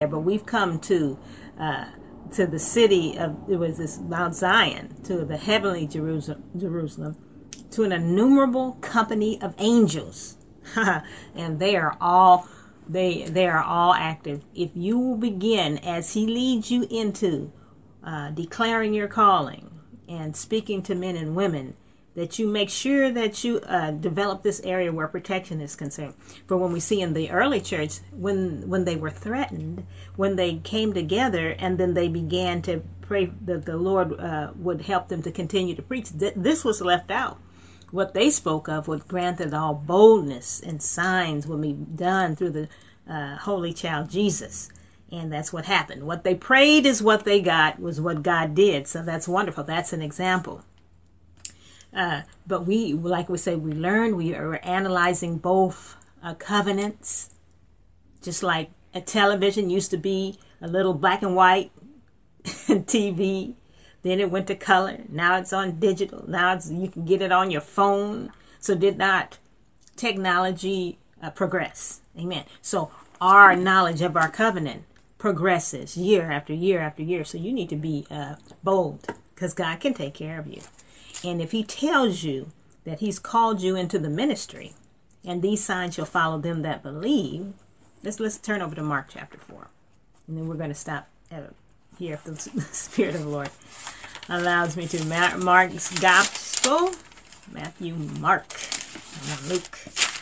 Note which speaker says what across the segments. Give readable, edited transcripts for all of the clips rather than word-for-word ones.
Speaker 1: but we've come to the city of, it was this Mount Zion, to the heavenly Jerusalem, to an innumerable company of angels. And they are all active. If you will begin as he leads you into declaring your calling and speaking to men and women, that you make sure that you develop this area where protection is concerned. For when we see in the early church, when they were threatened, when they came together and then they began to pray that the Lord would help them to continue to preach, this was left out. What they spoke of would grant that all boldness and signs will be done through the Holy Child Jesus. And that's what happened. What they prayed is what they got, was what God did. So that's wonderful. That's an example. But we, like we say, we are analyzing both covenants, just like a television used to be a little black and white TV. Then it went to color. Now it's on digital. Now you can get it on your phone. So did not technology progress? Amen. So our knowledge of our covenant progresses year after year after year. So you need to be bold, because God can take care of you. And if he tells you that he's called you into the ministry, and these signs shall follow them that believe, let's turn over to Mark chapter 4. And then we're going to stop here if the Spirit of the Lord allows me to. Mark's Gospel, Matthew, Mark, and Luke.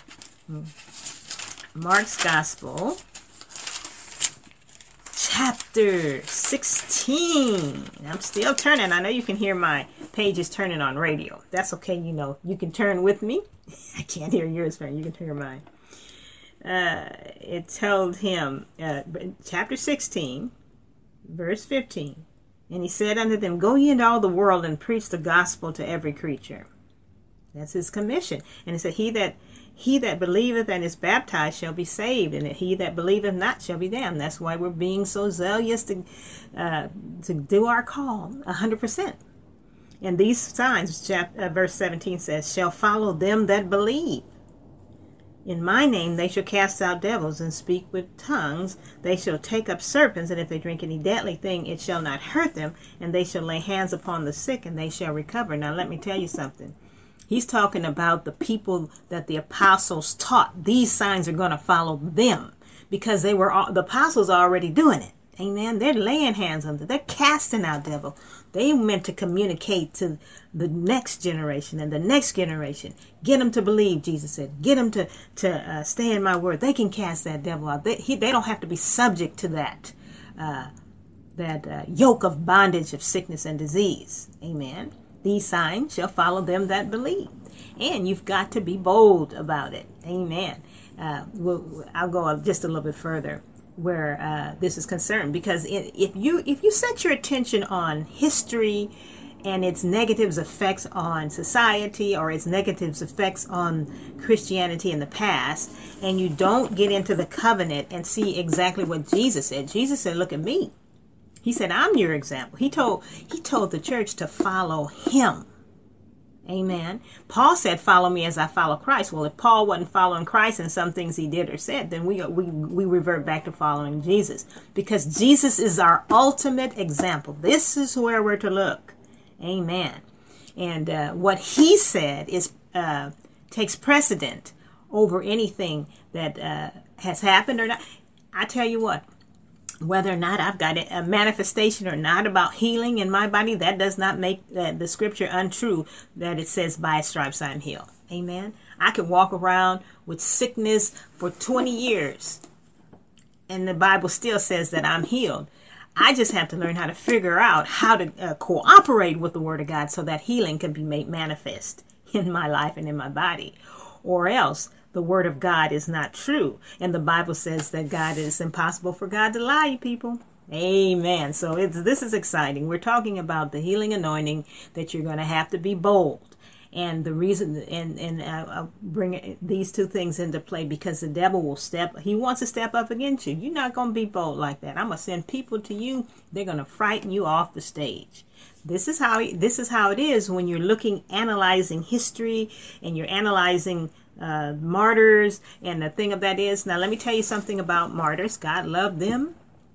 Speaker 1: Mark's Gospel, chapter 16. I'm still turning. I know you can hear my pages turning on radio. That's okay. You can turn with me. I can't hear yours, friend. You can hear mine. It told him, chapter 16, verse 15. And he said unto them, Go ye into all the world and preach the gospel to every creature. That's his commission. And he said, He that believeth and is baptized shall be saved, and he that believeth not shall be damned. That's why we're being so zealous to do our call 100%. And these signs, verse 17 says, shall follow them that believe. In my name they shall cast out devils and speak with tongues. They shall take up serpents, and if they drink any deadly thing, it shall not hurt them. And they shall lay hands upon the sick, and they shall recover. Now let me tell you something. He's talking about the people that the apostles taught. These signs are going to follow them, because the apostles are already doing it. Amen. They're laying hands on them. They're casting out devil. They meant to communicate to the next generation and the next generation. Get them to believe, Jesus said. Get them to stay in my word. They can cast that devil out. They don't have to be subject to that yoke of bondage of sickness and disease. Amen. These signs shall follow them that believe. And you've got to be bold about it. Amen. I'll go just a little bit further where this is concerned, because if you set your attention on history and its negative effects on society, or its negative effects on Christianity in the past, and you don't get into the covenant and see exactly what Jesus said. Jesus said, look at me. He said, I'm your example. He told the church to follow him. Amen. Paul said, follow me as I follow Christ. Well, if Paul wasn't following Christ in some things he did or said, then we revert back to following Jesus, because Jesus is our ultimate example. This is where we're to look. Amen. And what he said takes precedent over anything that has happened or not. I tell you what, whether or not I've got a manifestation or not about healing in my body, that does not make the scripture untrue that it says by his stripes I am healed. Amen. I could walk around with sickness for 20 years and the Bible still says that I'm healed. I just have to learn how to figure out how to cooperate with the word of God so that healing can be made manifest in my life and in my body. Or else the word of God is not true. And the Bible says that it's impossible for God to lie, you people. Amen. So this is exciting. We're talking about the healing anointing, that you're going to have to be bold. And the reason, and I'll bring these two things into play, because the devil he wants to step up against you. You're not going to be bold like that. I'm going to send people to you. They're going to frighten you off the stage. This is how it is when you're analyzing history, and you're analyzing martyrs. And the thing of that is, now let me tell you something about martyrs. God loved them.